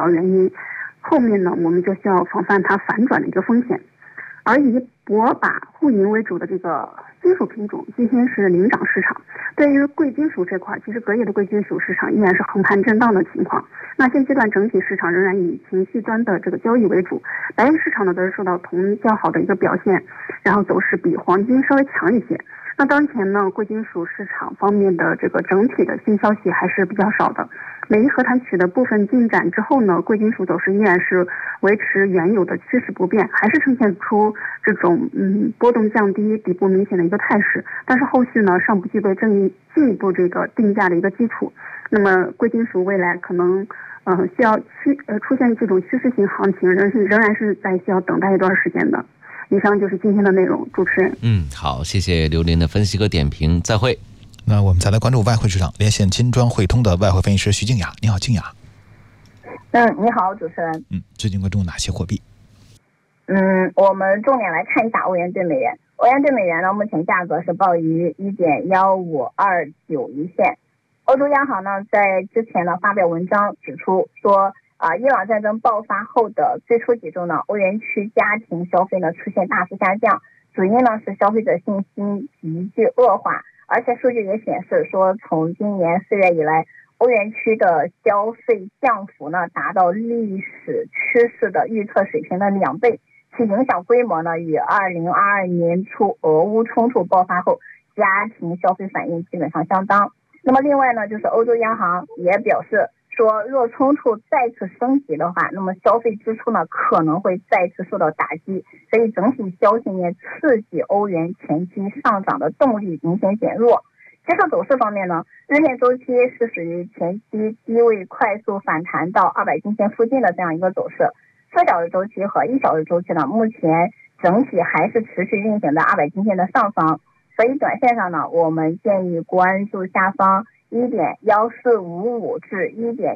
要原因。后面呢，我们就需要防范它反转的一个风险。而以铂钯互银为主的这个金属品种，今天是领涨市场。对于贵金属这块，其实隔夜的贵金属市场依然是横盘震荡的情况。那现阶段整体市场仍然以情绪端的这个交易为主，白银市场呢则是受到铜较好的一个表现，然后走势比黄金稍微强一些。那当前呢，贵金属市场方面的这个整体的新消息还是比较少的。美伊和谈取得部分进展之后呢，贵金属走势依然是维持原有的趋势不变，还是呈现出这种波动降低、底部明显的一个态势。但是后续呢，尚不具备进一步这个定价的一个基础。那么贵金属未来可能需要出现这种趋势性行情，仍然是需要等待一段时间的。以上就是今天的内容，主持人。 好，谢谢刘琳的分析和点评，再会。 那我们再来关注外汇市场，连线金砖汇通的外汇分析师徐静雅。你好，静雅。 你好，主持人。 最近关注哪些货币？ 我们重点来看一下欧元对美元。欧元对美元呢，目前价格是报于 1.1529 一线。欧洲央行呢，在之前呢发表文章指出说，伊朗战争爆发后的最初几周呢，欧元区家庭消费呢出现大幅下降，主因呢是消费者信心急剧恶化，而且数据也显示说，从今年4月以来，欧元区的消费降幅呢达到历史趋势的预测水平的2倍，其影响规模呢与2022年初俄乌冲突爆发后家庭消费反应基本上相当。那么另外呢，就是欧洲央行也表示说，若冲突再次升级的话，那么消费支出呢可能会再次受到打击，所以整体消息面刺激欧元前期上涨的动力明显减弱。技术走势方面呢，日线周期是属于前期低位快速反弹到200均线附近的这样一个走势。4小时周期和1小时周期呢，目前整体还是持续运行在200均线的上方，所以短线上呢，我们建议关注下方1.1455至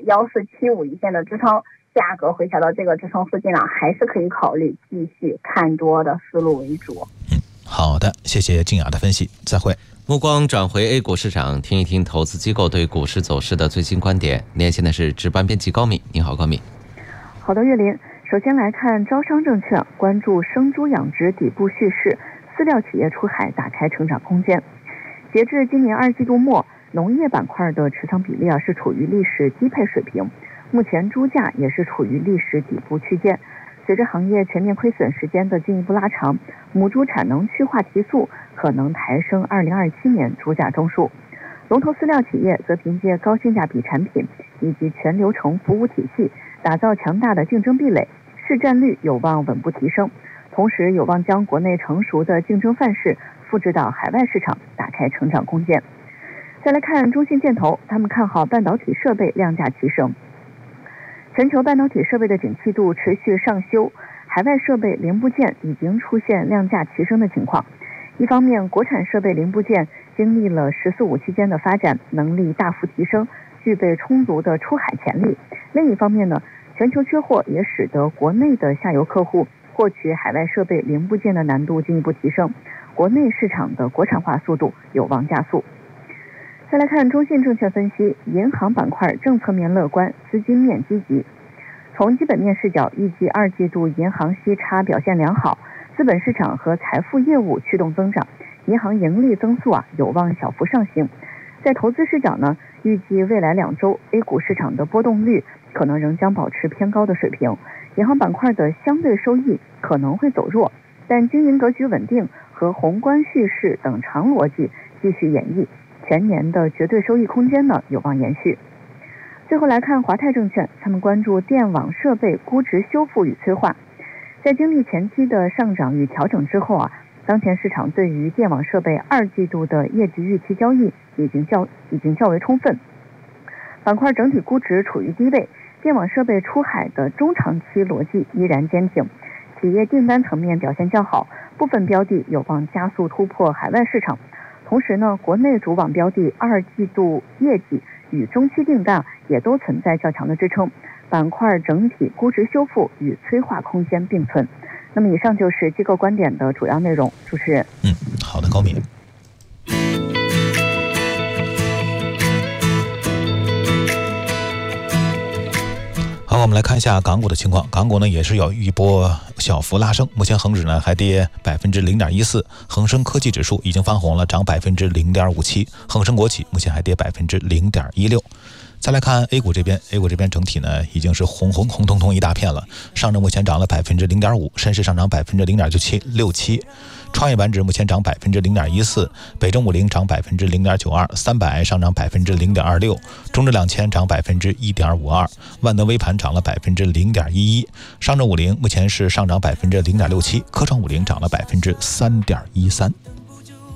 1.1475一线的支撑，价格回调到这个支撑附近呢，还是可以考虑继续看多的思路为主。 好的，谢谢静雅的分析，再会。 目光转回 A 股市场，听一听投资机构对股市走势的最新观点。连线的是值班编辑高敏，你好，高敏。 好的，岳林。首先来看招商证券，关注生猪养殖底部蓄势，饲料企业出海打开成长空间。截至今年2季度末，农业板块的持仓比例是处于历史低配水平，目前猪价也是处于历史底部区间。随着行业全面亏损时间的进一步拉长，母猪产能去化提速，可能抬升2027年猪价中数。龙头饲料企业则凭借高性价比产品以及全流程服务体系，打造强大的竞争壁垒，市占率有望稳步提升，同时有望将国内成熟的竞争范式复制到海外市场，打开成长空间。再来看中信建投，他们看好半导体设备量价齐升。全球半导体设备的景气度持续上修，海外设备零部件已经出现量价齐升的情况。一方面，国产设备零部件经历了“十四五”期间的发展，能力大幅提升，具备充足的出海潜力。另一方面呢，全球缺货也使得国内的下游客户获取海外设备零部件的难度进一步提升，国内市场的国产化速度有望加速。再来看中信证券分析，银行板块政策面乐观，资金面积极。从基本面视角，预计2季度银行息差表现良好，资本市场和财富业务驱动增长，银行盈利增速有望小幅上行。在投资视角呢，预计未来2周 A 股市场的波动率可能仍将保持偏高的水平，银行板块的相对收益可能会走弱，但经营格局稳定和宏观叙事等长逻辑继续演绎，全年的绝对收益空间呢有望延续。最后来看华泰证券，他们关注电网设备估值修复与催化。在经历前期的上涨与调整之后当前市场对于电网设备2季度的业绩预期交易已经较为充分，板块整体估值处于低位，电网设备出海的中长期逻辑依然坚挺，企业订单层面表现较好，部分标的有望加速突破海外市场。同时呢，国内主网标的2季度业绩与中期订单也都存在较强的支撑，板块整体估值修复与催化空间并存。那么以上就是机构观点的主要内容，主持人。 好的，高敏。好， 好，我们来看一下港股的情况。港股呢也是有一波小幅拉升，目前恒指呢还跌0.14%，恒生科技指数已经翻红了，涨0.57%，恒生国企目前还跌0.16%。再来看 A 股这边 ，A 股这边整体呢已经是红彤彤一大片了。上证目前涨了0.5%，深市上涨0.067%，创业板指目前涨0.14%，北证50涨0.92%，300上涨0.26%，中证2000涨1.52%，万德微盘涨了0.11%，上证50目前是上涨0.67%，科创50涨了3.13%。